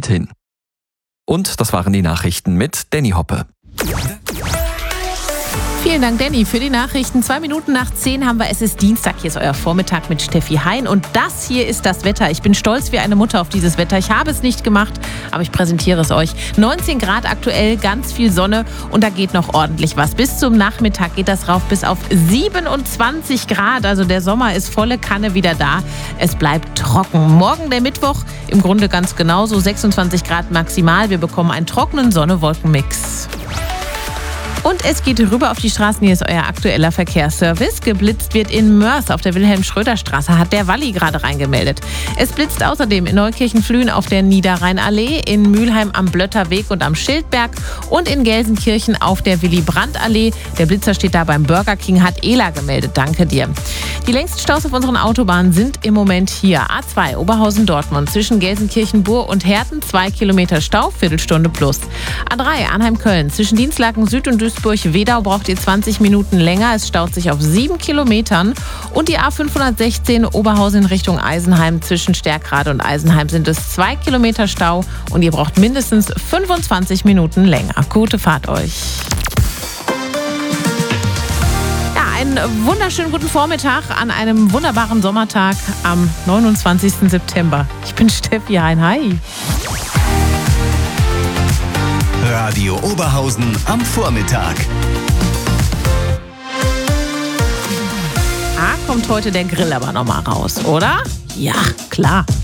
bald hin. Und das waren die Nachrichten mit Danny Hoppe. Vielen Dank, Danny, für die Nachrichten. 2 Minuten nach 10 haben wir, es ist Dienstag, hier ist euer Vormittag mit Steffi Hein und das hier ist das Wetter. Ich bin stolz wie eine Mutter auf dieses Wetter. Ich habe es nicht gemacht, aber ich präsentiere es euch. 19 Grad aktuell, ganz viel Sonne und da geht noch ordentlich was. Bis zum Nachmittag geht das rauf bis auf 27 Grad, also der Sommer ist volle Kanne wieder da. Es bleibt trocken. Morgen der Mittwoch, im Grunde ganz genauso, 26 Grad maximal. Wir bekommen einen trockenen Sonne-Wolken-Mix. Und es geht rüber auf die Straßen. Hier ist euer aktueller Verkehrsservice. Geblitzt wird in Mörs auf der Wilhelm-Schröder-Straße, hat der Walli gerade reingemeldet. Es blitzt außerdem in Neukirchen-Flühen auf der Niederrheinallee, in Mülheim am Blötterweg und am Schildberg und in Gelsenkirchen auf der Willy-Brandt-Allee. Der Blitzer steht da beim Burger King, hat Ela gemeldet. Danke dir. Die längsten Staus auf unseren Autobahnen sind im Moment hier. A2 Oberhausen-Dortmund zwischen Gelsenkirchen-Burg und Herten, 2 Kilometer Stau, Viertelstunde plus. A3 Arnheim-Köln zwischen Dienstlaken Süd und Duisburg-Wedau braucht ihr 20 Minuten länger. Es staut sich auf 7 Kilometern. Und die A516 Oberhausen in Richtung Eisenheim zwischen Stärkrade und Eisenheim sind es 2 Kilometer Stau und ihr braucht mindestens 25 Minuten länger. Gute Fahrt euch. Ja, einen wunderschönen guten Vormittag an einem wunderbaren Sommertag am 29. September. Ich bin Steffi Hein. Hi. Radio Oberhausen am Vormittag. Kommt heute der Grill aber nochmal raus, oder? Ja, klar.